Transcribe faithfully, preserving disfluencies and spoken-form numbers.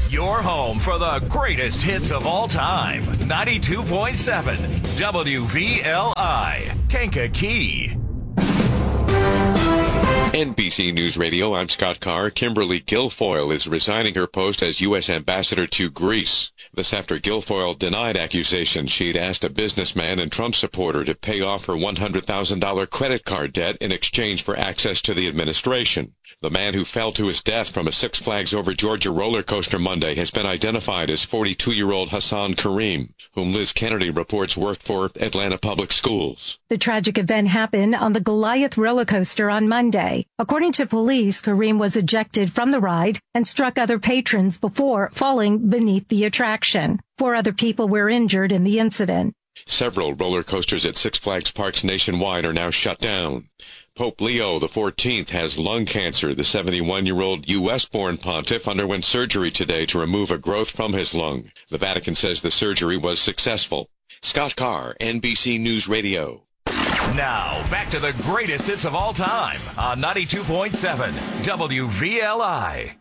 Your home for the greatest hits of all time. ninety-two point seven W V L I, Kankakee. N B C News Radio, I'm Scott Carr. Kimberly Guilfoyle is resigning her post as U S ambassador to Greece. This after Guilfoyle denied accusations she'd asked a businessman and Trump supporter to pay off her one hundred thousand dollars credit card debt in exchange for access to the administration. The man who fell to his death from a Six Flags Over Georgia roller coaster Monday has been identified as forty-two-year-old Hassan Kareem, whom Liz Kennedy reports worked for Atlanta Public Schools. The tragic event happened on the Goliath roller coaster on Monday. According to police, Kareem was ejected from the ride and struck other patrons before falling beneath the attraction. Four other people were injured in the incident. Several roller coasters at Six Flags parks nationwide are now shut down. Pope Leo the fourteenth has lung cancer. The seventy-one-year-old U S-born pontiff underwent surgery today to remove a growth from his lung. The Vatican says the surgery was successful. Scott Carr, N B C News Radio. Now, back to the greatest hits of all time on ninety-two point seven W V L I.